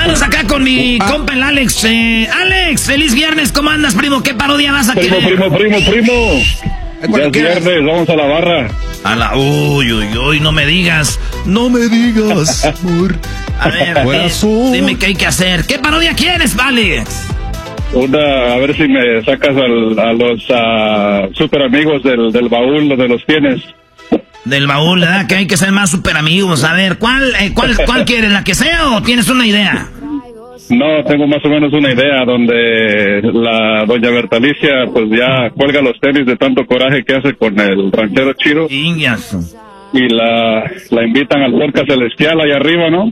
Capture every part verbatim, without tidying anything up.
Vámonos acá con mi ah. compa el Alex. Eh, Alex, feliz viernes, ¿cómo andas, primo? ¿Qué parodia vas a primo, querer? Primo, primo, primo, primo. Ya es viernes, vamos a la barra. A la... Uy, uy, uy, no me digas. No me digas, amor. A ver, eh, dime qué hay que hacer. ¿Qué parodia quieres, Alex? Una, a ver si me sacas al, a los uh, super amigos del, del baúl, donde los tienes. Del baúl, ¿verdad? Que hay que ser más super amigos. A ver, ¿cuál, eh, cuál, cuál quieres? ¿La que sea o tienes una idea? No, tengo más o menos una idea donde la doña Bertalicia pues ya cuelga los tenis de tanto coraje que hace con el ranchero Chiro. Ingazo. Y la, la invitan al podcast celestial allá arriba, ¿no?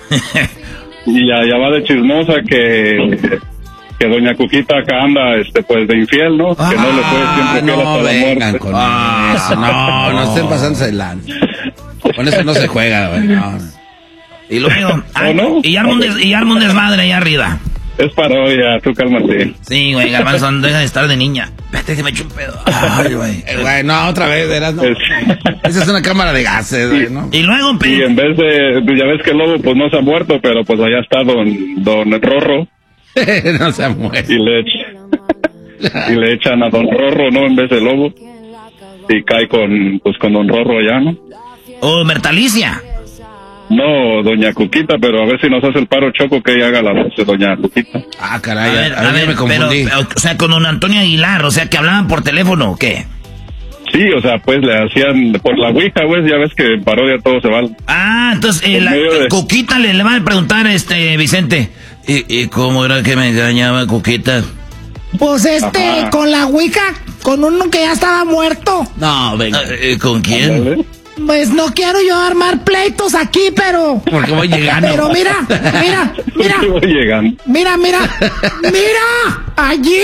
Y ya, ya va de chismosa que... que doña Cuquita acá anda, este, pues, de infiel, ¿no? Ah, que no le puede siempre fiel no, hasta la muerte. Con ah, eso. No, no estén pasándose el lan. Con eso no se juega, güey. No. Y luego, ay, no? y arma un, des, y arma un desmadre allá arriba. Es parodia, tú cálmate. Sí, güey, Garbanzo, deja de estar de niña. Vete que me echo un pedo. Ay, güey. Eh, güey, no, otra vez, verás, no. Es... Esa es una cámara de gases, güey, ¿no? Y luego, pero... Y en vez de, ya ves que el lobo, pues, no se ha muerto, pero, pues, allá está don, don Rorro. No se ha muerto. Y le, echa, y le echan a don Rorro, ¿no? En vez de lobo. Y cae con, pues, con don Rorro allá, ¿no? Oh, Bertalicia. No, doña Cuquita, pero a ver si nos hace el paro Choco que ella haga la voz de doña Cuquita. Ah, caray, a ver, a, a, a ver, me confundí. Pero, o sea, con don Antonio Aguilar, o sea, que hablaban por teléfono, ¿o qué? Sí, o sea, pues le hacían por la ouija, güey, ya ves que en parodia todo se va. Ah, entonces, eh, la, de... Cuquita le, le va a preguntar a este Vicente, ¿y, y cómo era que me engañaba Cuquita? Pues este, ajá, con la ouija, con uno que ya estaba muerto. No, venga. Eh, ¿Con quién? ¿Vale? Pues no quiero yo armar pleitos aquí, pero... Porque voy llegando. Pero mira, mira, mira. Voy llegando. Mira, mira, mira, allí.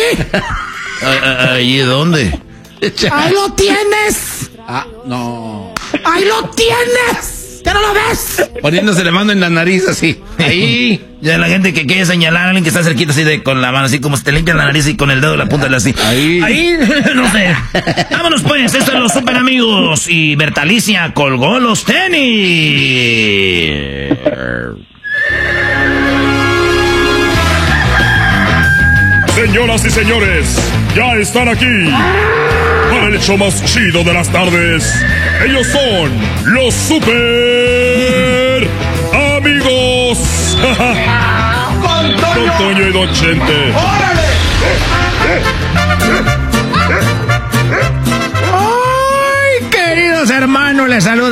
¿Allí dónde? Ahí lo tienes. Ah, no. Ahí lo tienes. ¿Ya no lo ves? Poniéndose la mano en la nariz así. Ahí. Ya la gente que quiere señalar a alguien que está cerquita así de con la mano, así como se te limpia la nariz y con el dedo la punta así. Ahí. Ahí, no sé. Vámonos pues, esto es los super amigos. Y Bertalicia colgó los tenis. Señoras y señores, ya están aquí para el show más chido de las tardes. Ellos son los super amigos. Con Toño, Don Toño y Don Chente. ¡Órale! ¡Ay, queridos hermanos! Les saluda